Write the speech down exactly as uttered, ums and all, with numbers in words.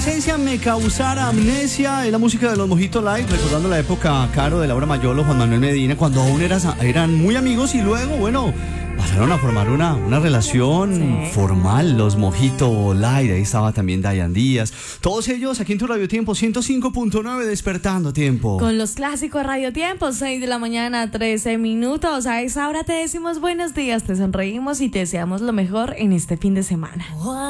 Esencia me causara amnesia, es la música de los Mojito Live, recordando la época, Caro, de Laura Mayolo, Juan Manuel Medina, cuando aún eras, eran muy amigos y luego, bueno, pasaron a formar una, una relación sí. formal, los Mojito Live. Ahí estaba también Dayan Díaz, todos ellos aquí en tu Radio Tiempo ciento cinco punto nueve, despertando tiempo. Con los clásicos Radio Tiempo, seis de la mañana, trece minutos. A esa hora te decimos buenos días, te sonreímos y te deseamos lo mejor en este fin de semana.